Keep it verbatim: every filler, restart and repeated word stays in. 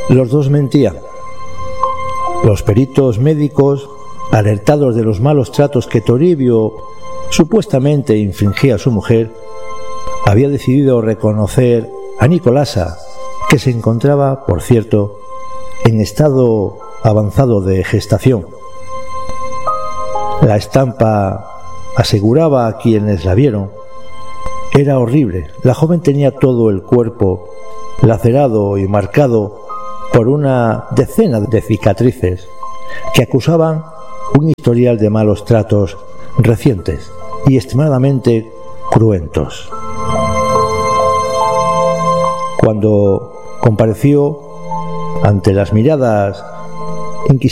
Los dos mentían. Los peritos médicos, alertados de los malos tratos que Toribio supuestamente infringía a su mujer, había decidido reconocer a Nicolasa, que se encontraba, por cierto, en estado avanzado de gestación. La estampa, aseguraba a quienes la vieron, era horrible. La joven tenía todo el cuerpo lacerado y marcado por una decena de cicatrices que acusaban un historial de malos tratos recientes y extremadamente cruentos. Cuando compareció ante las miradas inquisitorias